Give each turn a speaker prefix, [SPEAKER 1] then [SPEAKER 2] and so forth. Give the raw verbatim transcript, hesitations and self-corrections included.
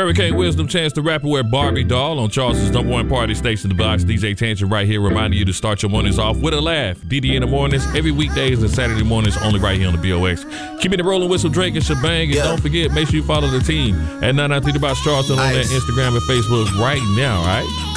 [SPEAKER 1] Hurricane Wisdom, Chance the Rapper with Barbie Doll on Charleston's number one party station, The Box. D J Tangent right here reminding you to start your mornings off with a laugh. D D in the mornings, every weekdays and Saturday mornings, only right here on the B O X. Keep it rolling with some Drake and Shebang. And yeah. don't forget, make sure you follow the team at nine ninety-three The Box Charleston on that Instagram and Facebook right now, all right?